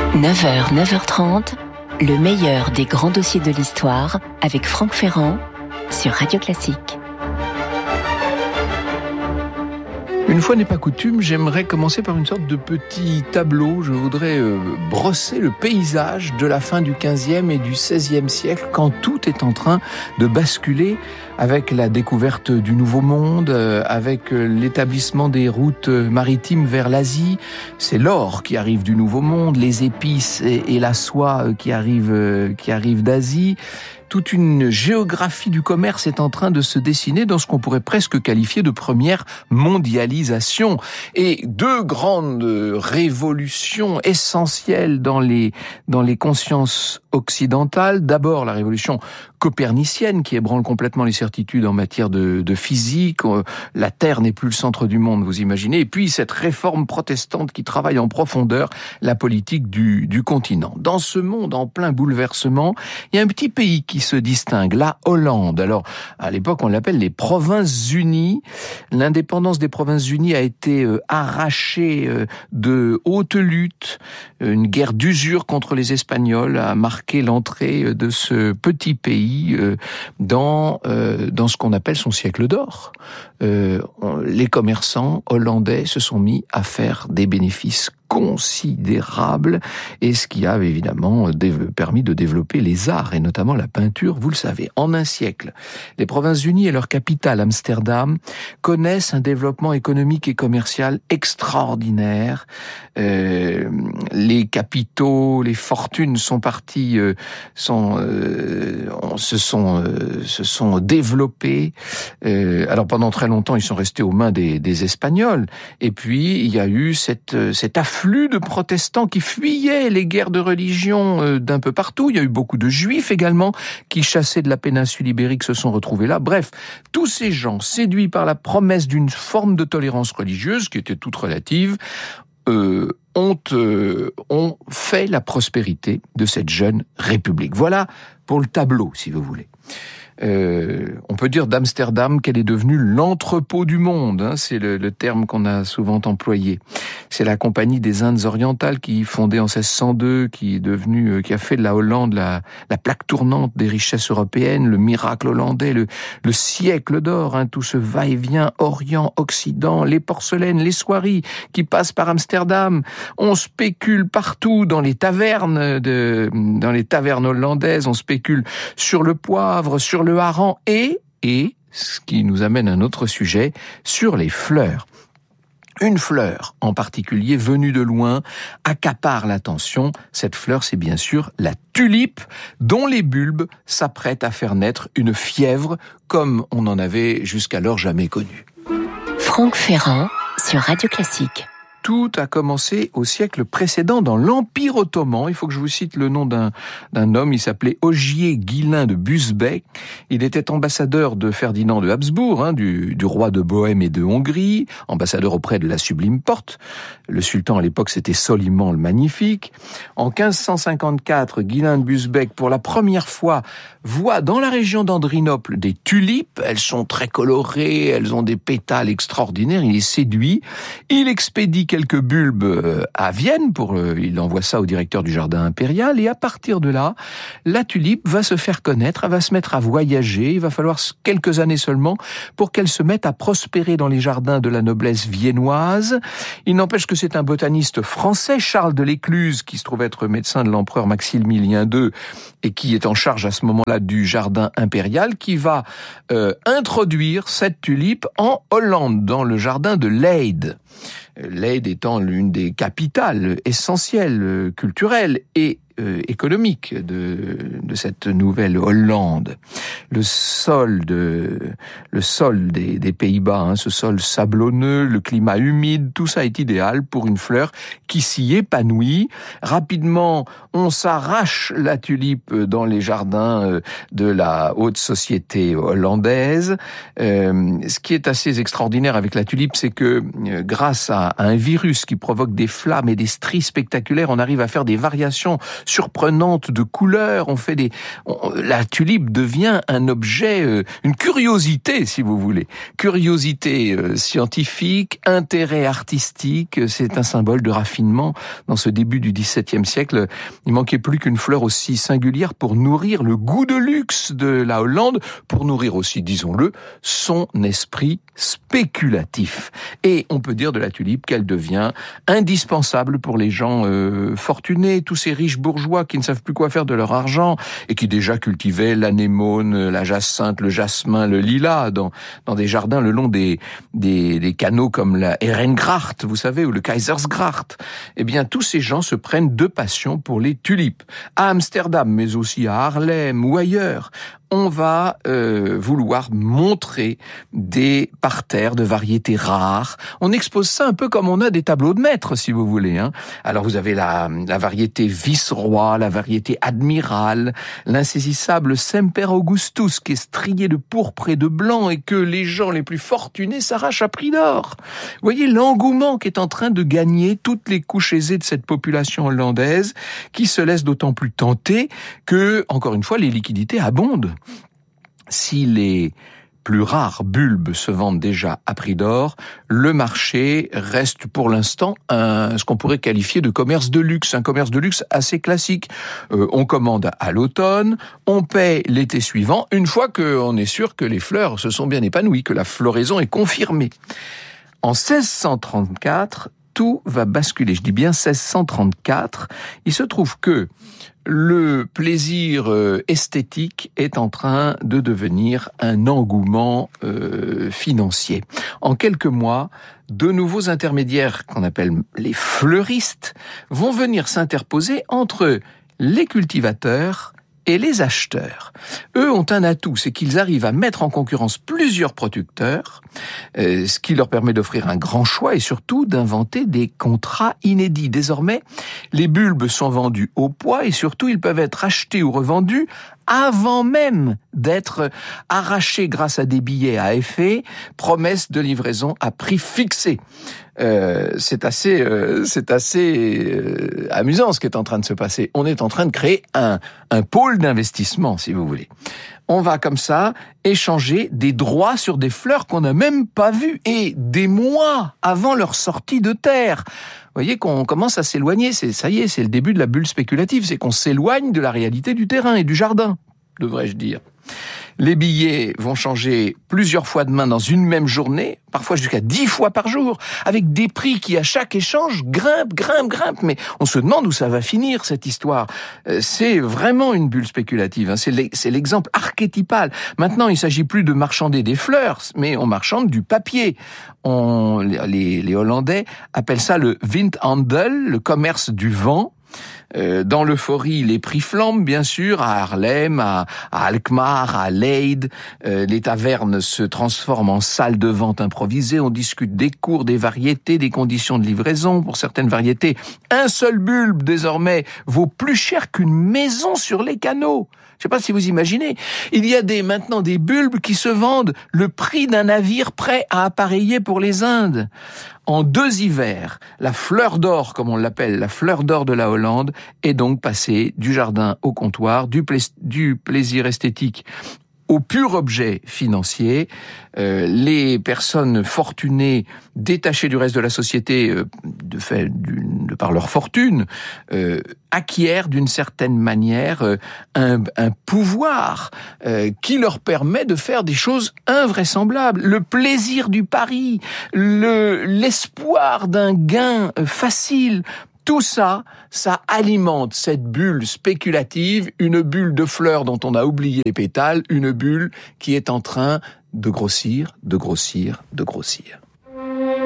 9h, 9h30, le meilleur des grands dossiers de l'histoire avec Franck Ferrand sur Radio Classique. Une fois n'est pas coutume, j'aimerais commencer par une sorte de petit tableau. Je voudrais brosser le paysage de la fin du XVe et du XVIe siècle, quand tout est en train de basculer avec la découverte du Nouveau Monde, avec l'établissement des routes maritimes vers l'Asie. C'est l'or qui arrive du Nouveau Monde, les épices et la soie qui arrivent d'Asie. Toute une géographie du commerce est en train de se dessiner dans ce qu'on pourrait presque qualifier de première mondialisation. Et deux grandes révolutions essentielles dans les consciences occidentales. D'abord, la révolution copernicienne qui ébranle complètement les certitudes en matière de physique. La Terre n'est plus le centre du monde, vous imaginez. Et puis, cette réforme protestante qui travaille en profondeur la politique du continent. Dans ce monde en plein bouleversement, il y a un petit pays qui se distingue, la Hollande. Alors, à l'époque, on l'appelle les Provinces-Unies. L'indépendance des Provinces-Unies a été arrachée de haute lutte. Une guerre d'usure contre les Espagnols a marqué l'entrée de ce petit pays dans ce qu'on appelle son siècle d'or. Les commerçants hollandais se sont mis à faire des bénéfices considérable, et ce qui a évidemment permis de développer les arts, et notamment la peinture, vous le savez. En un siècle, les Provinces-Unies et leur capitale, Amsterdam, connaissent un développement économique et commercial extraordinaire. Les capitaux, les fortunes sont partis, se sont développés. Alors pendant très longtemps, ils sont restés aux mains des Espagnols, et puis il y a eu cet afflux de protestants qui fuyaient les guerres de religion d'un peu partout. Il y a eu beaucoup de juifs également qui, chassés de la péninsule ibérique, se sont retrouvés là. Bref, tous ces gens, séduits par la promesse d'une forme de tolérance religieuse, qui était toute relative, ont fait la prospérité de cette jeune république. Voilà pour le tableau, si vous voulez. On peut dire d'Amsterdam qu'elle est devenue l'entrepôt du monde, hein, c'est le terme qu'on a souvent employé. C'est la Compagnie des Indes orientales qui, fondée en 1602, qui a fait de la Hollande la plaque tournante des richesses européennes, le miracle hollandais, le siècle d'or, hein, tout ce va-et-vient Orient-Occident, les porcelaines, les soieries qui passent par Amsterdam. On spécule partout dans les tavernes hollandaises, on spécule sur le poivre, sur le hareng et, ce qui nous amène à un autre sujet, sur les fleurs. Une fleur, en particulier, venue de loin, accapare l'attention. Cette fleur, c'est bien sûr la tulipe, dont les bulbes s'apprêtent à faire naître une fièvre, comme on n'en avait jusqu'alors jamais connu. Franck Ferrand, sur Radio Classique. Tout a commencé au siècle précédent dans l'Empire ottoman. Il faut que je vous cite le nom d'un homme. Il s'appelait Ogier Guilain de Busbecq. Il était ambassadeur de Ferdinand de Habsbourg, hein, du roi de Bohême et de Hongrie, ambassadeur auprès de la Sublime Porte. Le sultan à l'époque, c'était Soliman le Magnifique. En 1554, Guilain de Busbecq, pour la première fois, voit dans la région d'Andrinople des tulipes. Elles sont très colorées, elles ont des pétales extraordinaires. Il est séduit. Il expédie quelques bulbes à Vienne, il envoie ça au directeur du jardin impérial, et à partir de là, la tulipe va se faire connaître, elle va se mettre à voyager. Il va falloir quelques années seulement pour qu'elle se mette à prospérer dans les jardins de la noblesse viennoise. Il n'empêche que c'est un botaniste français, Charles de l'Écluse, qui se trouve être médecin de l'empereur Maximilien II et qui est en charge à ce moment-là du jardin impérial, qui va introduire cette tulipe en Hollande, dans le jardin de Leyde. Leyde étant l'une des capitales essentielles, culturelles et économique de cette nouvelle Hollande. Le sol des Pays-Bas, hein, ce sol sablonneux, le climat humide, tout ça est idéal pour une fleur qui s'y épanouit. Rapidement, on s'arrache la tulipe dans les jardins de la haute société hollandaise. Ce qui est assez extraordinaire avec la tulipe, c'est que grâce à un virus qui provoque des flammes et des stries spectaculaires, on arrive à faire des variations surprenantes de couleurs. La tulipe devient un objet, une curiosité, si vous voulez. Curiosité scientifique, intérêt artistique, c'est un symbole de raffinement. Dans ce début du XVIIe siècle, il manquait plus qu'une fleur aussi singulière pour nourrir le goût de luxe de la Hollande, pour nourrir aussi, disons-le, son esprit spéculatif. Et on peut dire de la tulipe qu'elle devient indispensable pour les gens fortunés, tous ces riches bourgeois qui ne savent plus quoi faire de leur argent et qui déjà cultivaient l'anémone, la jacinthe, le jasmin, le lilas dans des jardins le long des canaux comme la Ehrengracht, vous savez, ou le Kaisersgracht. Eh bien, tous ces gens se prennent de passion pour les tulipes. À Amsterdam, mais aussi à Haarlem ou ailleurs, on va vouloir montrer des parterres de variétés rares. On expose ça un peu comme on a des tableaux de maître, si vous voulez. Alors vous avez la variété vice-roi, la variété admirale, l'insaisissable Semper Augustus, qui est strié de pourpre et de blanc et que les gens les plus fortunés s'arrachent à prix d'or. Vous voyez l'engouement qui est en train de gagner toutes les couches aisées de cette population hollandaise, qui se laisse d'autant plus tenter que, encore une fois, les liquidités abondent. Si les plus rares bulbes se vendent déjà à prix d'or, le marché reste pour l'instant ce qu'on pourrait qualifier de commerce de luxe, un commerce de luxe assez classique. On commande à l'automne, on paie l'été suivant, une fois qu'on est sûr que les fleurs se sont bien épanouies, que la floraison est confirmée. En 1634, tout va basculer. Je dis bien 1634. Il se trouve que le plaisir esthétique est en train de devenir un engouement financier. En quelques mois, de nouveaux intermédiaires qu'on appelle les fleuristes vont venir s'interposer entre les cultivateurs et les acheteurs. Eux ont un atout, c'est qu'ils arrivent à mettre en concurrence plusieurs producteurs, ce qui leur permet d'offrir un grand choix et surtout d'inventer des contrats inédits. Désormais, les bulbes sont vendus au poids et surtout ils peuvent être achetés ou revendus avant même d'être arrachés grâce à des billets à effet, promesse de livraison à prix fixé. C'est assez amusant ce qui est en train de se passer. On est en train de créer un pôle d'investissement, si vous voulez. On va comme ça échanger des droits sur des fleurs qu'on n'a même pas vues et des mois avant leur sortie de terre. Vous voyez qu'on commence à s'éloigner, ça y est, c'est le début de la bulle spéculative, c'est qu'on s'éloigne de la réalité du terrain et du jardin, devrais-je dire. Les billets vont changer plusieurs fois de main dans une même journée, parfois jusqu'à 10 fois par jour, avec des prix qui à chaque échange grimpent. Mais on se demande où ça va finir cette histoire. C'est vraiment une bulle spéculative. C'est l'exemple archétypal. Maintenant, il s'agit plus de marchander des fleurs, mais on marchande du papier. Les Hollandais appellent ça le windhandel, le commerce du vent. Dans l'euphorie, les prix flambent, bien sûr, à Haarlem, à Alkmaar, à Leyde. Les tavernes se transforment en salles de vente improvisées. On discute des cours, des variétés, des conditions de livraison. Pour certaines variétés, un seul bulbe, désormais, vaut plus cher qu'une maison sur les canaux. Je sais pas si vous imaginez. Il y a maintenant des bulbes qui se vendent le prix d'un navire prêt à appareiller pour les Indes. En 2 hivers, la fleur d'or, comme on l'appelle, la fleur d'or de la Hollande, est donc passée du jardin au comptoir, du plaisir esthétique au pur objet financier. Les personnes fortunées, détachées du reste de la société de par leur fortune, acquièrent d'une certaine manière un pouvoir qui leur permet de faire des choses invraisemblables. Le plaisir du pari, l'espoir d'un gain facile. Tout ça, ça alimente cette bulle spéculative, une bulle de fleurs dont on a oublié les pétales, une bulle qui est en train de grossir, de grossir, de grossir.